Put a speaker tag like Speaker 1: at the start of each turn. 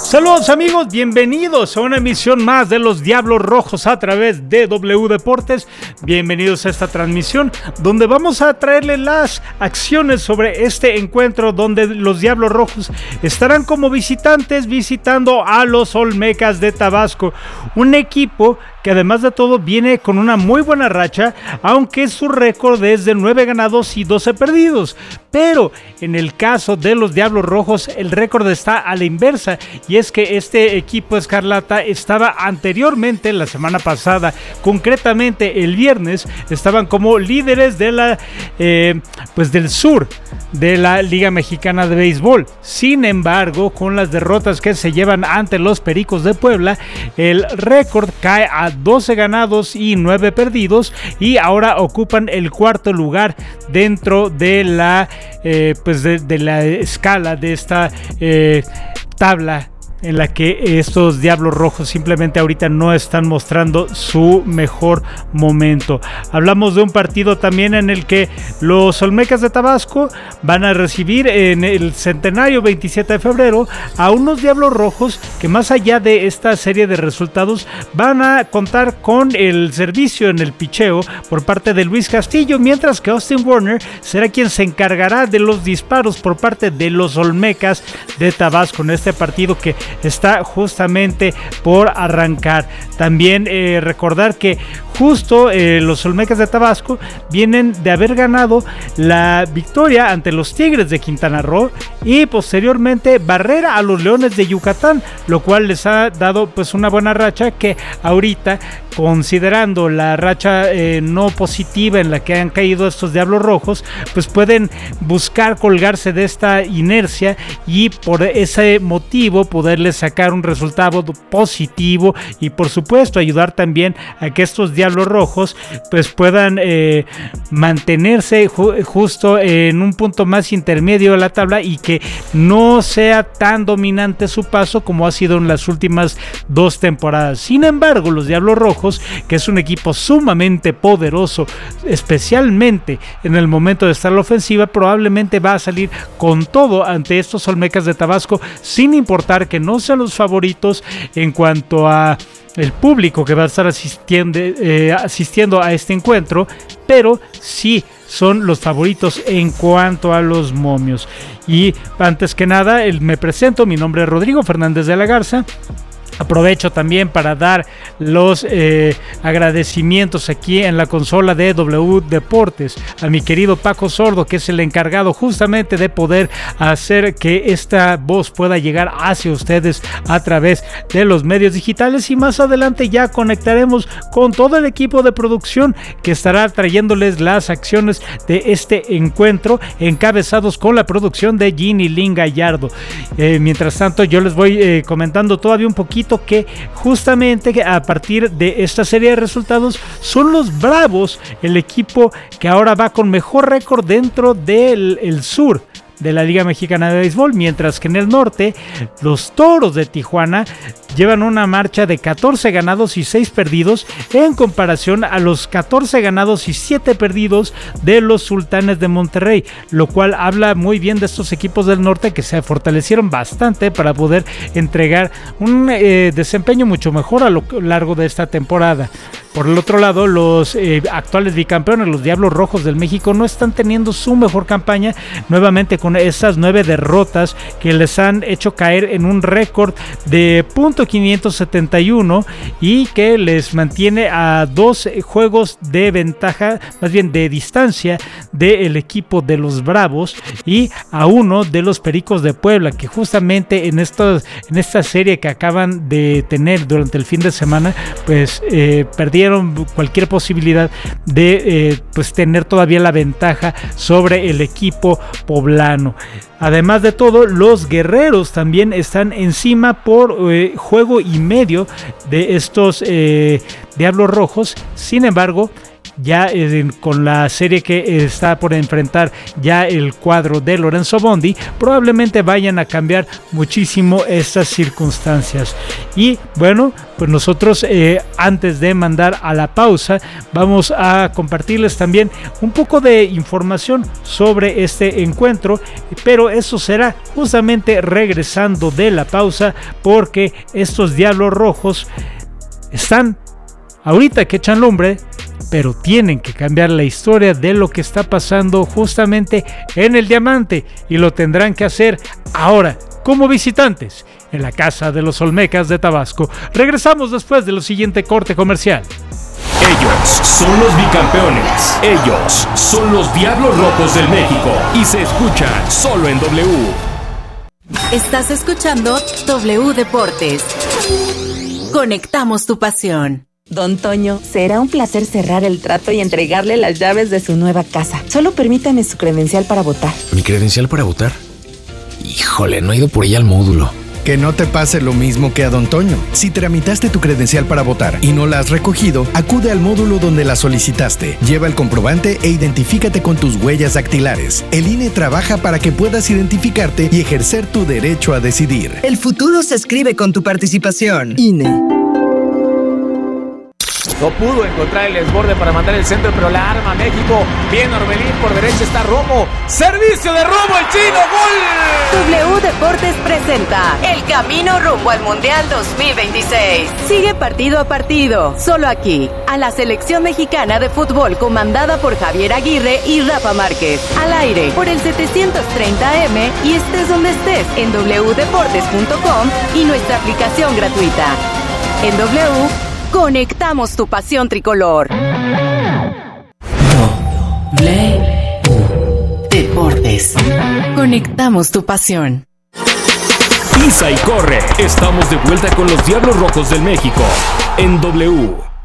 Speaker 1: Saludos amigos, bienvenidos a una emisión más de los Diablos Rojos a través de W Deportes. Bienvenidos a esta transmisión donde vamos a traerle las acciones sobre este encuentro donde los Diablos Rojos estarán como visitantes visitando a los Olmecas de Tabasco, un equipo que además de todo viene con una muy buena racha, aunque su récord es de 9 ganados y 12 perdidos. Pero en el caso de los Diablos Rojos el récord está a la inversa, y es que este equipo escarlata estaba anteriormente, la semana pasada, concretamente el viernes, estaban como líderes de la del sur de la Liga Mexicana de Béisbol. Sin embargo, con las derrotas que se llevan ante los Pericos de Puebla, el récord cae a 12 ganados y 9 perdidos, y ahora ocupan el cuarto lugar dentro de la de la escala de esta tabla, en la que estos Diablos Rojos simplemente ahorita no están mostrando su mejor momento. Hablamos de un partido también en el que los Olmecas de Tabasco van a recibir en el centenario 27 de febrero a unos Diablos Rojos que, más allá de esta serie de resultados, van a contar con el servicio en el picheo por parte de Luis Castillo, mientras que Austin Warner será quien se encargará de los disparos por parte de los Olmecas de Tabasco en este partido que está justamente por arrancar. También recordar que justo los Olmecas de Tabasco vienen de haber ganado la victoria ante los Tigres de Quintana Roo y posteriormente barrer a los Leones de Yucatán, lo cual les ha dado pues una buena racha que ahorita, considerando la racha no positiva en la que han caído estos Diablos Rojos, pues pueden buscar colgarse de esta inercia y por ese motivo poderles sacar un resultado positivo y por supuesto ayudar también a que estos Diablos Rojos pues puedan mantenerse justo en un punto más intermedio de la tabla y que no sea tan dominante su paso como ha sido en las últimas 2 temporadas. Sin embargo, los Diablos Rojos, que es un equipo sumamente poderoso, especialmente en el momento de estar a la ofensiva, probablemente va a salir con todo ante estos Olmecas de Tabasco, sin importar que no sean los favoritos en cuanto a el público que va a estar asistiendo a este encuentro, pero sí son los favoritos en cuanto a los momios. Y antes que nada, me presento, mi nombre es Rodrigo Fernández de la Garza. Aprovecho también para dar los agradecimientos aquí en la consola de W Deportes a mi querido Paco Sordo, que es el encargado justamente de poder hacer que esta voz pueda llegar hacia ustedes a través de los medios digitales, y más adelante ya conectaremos con todo el equipo de producción que estará trayéndoles las acciones de este encuentro, encabezados con la producción de Ginny Lynn Gallardo. Mientras tanto, yo les voy comentando todavía un poquito que justamente a partir de esta serie de resultados son los Bravos el equipo que ahora va con mejor récord dentro del sur de la Liga Mexicana de Béisbol, mientras que en el norte los Toros de Tijuana llevan una marcha de 14 ganados y 6 perdidos en comparación a los 14 ganados y 7 perdidos de los Sultanes de Monterrey, lo cual habla muy bien de estos equipos del norte que se fortalecieron bastante para poder entregar un desempeño mucho mejor a lo largo de esta temporada. Por el otro lado, los actuales bicampeones, los Diablos Rojos del México, no están teniendo su mejor campaña, nuevamente con esas 9 derrotas que les han hecho caer en un récord de .571 y que les mantiene a 2 juegos de ventaja, más bien de distancia, del equipo de los Bravos y a 1 de los Pericos de Puebla, que justamente en esta serie que acaban de tener durante el fin de semana, pues perdieron cualquier posibilidad de tener todavía la ventaja sobre el equipo poblano. Además de todo, los Guerreros también están encima por juego y medio de estos Diablos Rojos. Sin embargo, ya con la serie que está por enfrentar ya el cuadro de Lorenzo Bondi, probablemente vayan a cambiar muchísimo estas circunstancias. Y bueno, pues nosotros antes de mandar a la pausa, vamos a compartirles también un poco de información sobre este encuentro, pero eso será justamente regresando de la pausa, porque estos Diablos Rojos están ahorita que echan lumbre, pero tienen que cambiar la historia de lo que está pasando justamente en el Diamante, y lo tendrán que hacer ahora como visitantes en la casa de los Olmecas de Tabasco. Regresamos después de lo siguiente corte comercial.
Speaker 2: Ellos son los bicampeones. Ellos son los Diablos Rojos del México. Y se escuchan solo en W.
Speaker 3: Estás escuchando W Deportes. Conectamos tu pasión.
Speaker 4: Don Toño, será un placer cerrar el trato y entregarle las llaves de su nueva casa. Solo permítame su credencial para votar.
Speaker 5: ¿Mi credencial para votar? Híjole, no he ido por ella al módulo.
Speaker 6: Que no te pase lo mismo que a Don Toño. Si tramitaste tu credencial para votar y no la has recogido, acude al módulo donde la solicitaste. Lleva el comprobante e identifícate con tus huellas dactilares. El INE trabaja para que puedas identificarte y ejercer tu derecho a decidir.
Speaker 7: El futuro se escribe con tu participación. INE.
Speaker 8: No pudo encontrar el desborde para mandar el centro, pero la arma México. Bien Orbelín, por derecha está Romo. Servicio de Romo, el chino, ¡gol!
Speaker 3: W Deportes presenta el camino rumbo al Mundial 2026. Sigue partido a partido, solo aquí, a la selección mexicana de fútbol comandada por Javier Aguirre y Rafa Márquez. Al aire por el 730M y estés donde estés en wdeportes.com y nuestra aplicación gratuita. En W, conectamos tu pasión tricolor. W Deportes. Conectamos tu pasión.
Speaker 2: Pisa y corre. Estamos de vuelta con los Diablos Rojos del México en W.